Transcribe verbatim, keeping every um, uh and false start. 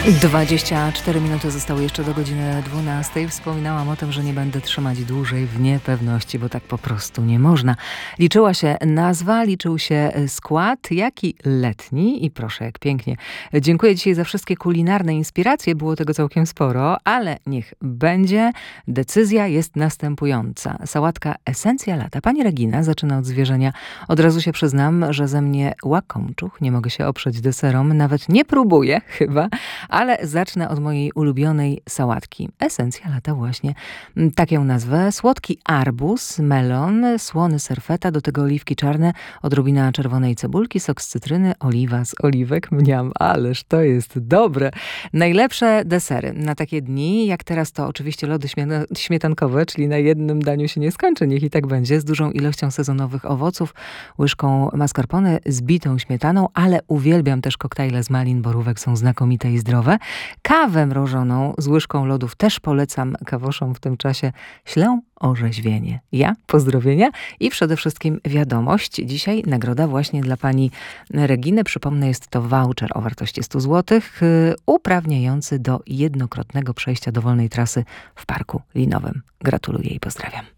dwadzieścia cztery minuty zostały jeszcze do godziny dwunastej. Wspominałam o tym, że nie będę trzymać dłużej w niepewności, bo tak po prostu nie można. Liczyła się nazwa, liczył się skład, jak i letni. I proszę, jak pięknie. Dziękuję dzisiaj za wszystkie kulinarne inspiracje. Było tego całkiem sporo, ale niech będzie. Decyzja jest następująca. Sałatka Esencja lata. Pani Regina zaczyna od zwierzenia. Od razu się przyznam, że ze mnie łakomczuch. Nie mogę się oprzeć deserom. Nawet nie próbuję chyba. Ale zacznę od mojej ulubionej sałatki. Esencja lata właśnie. Tak ją nazwę. Słodki arbuz, melon, słony serfeta, do tego oliwki czarne, odrobina czerwonej cebulki, sok z cytryny, oliwa z oliwek. Mniam, ależ to jest dobre. Najlepsze desery na takie dni, jak teraz, to oczywiście lody śmietankowe, czyli na jednym daniu się nie skończy, niech i tak będzie, z dużą ilością sezonowych owoców, łyżką mascarpone z bitą śmietaną, ale uwielbiam też koktajle z malin, borówek, są znakomite i zdrowe. Kawę mrożoną z łyżką lodów też polecam kawoszom w tym czasie. Ślę orzeźwienie. Ja pozdrowienia i przede wszystkim wiadomość. Dzisiaj nagroda właśnie dla pani Reginy. Przypomnę, jest to voucher o wartości sto złotych, uprawniający do jednokrotnego przejścia dowolnej trasy w Parku Linowym. Gratuluję i pozdrawiam.